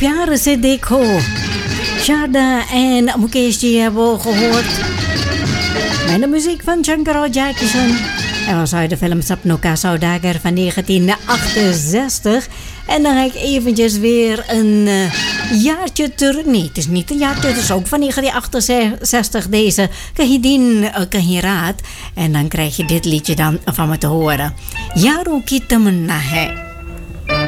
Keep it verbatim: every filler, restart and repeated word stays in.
प्यार से देखो. Sharda en Mukesh die hebben we gehoord. Met de muziek van Shankar Jackson. En was uit de film Sapno Ka Saudagar van negentien achtenzestig. En dan ga ik eventjes weer een uh, jaartje terug. Nee, het is niet een jaartje, het is ook van negentien achtenzestig deze Kahidin uh, Kahiraat. En dan krijg je dit liedje dan van me te horen. Yaro Ki Tamanna Hai.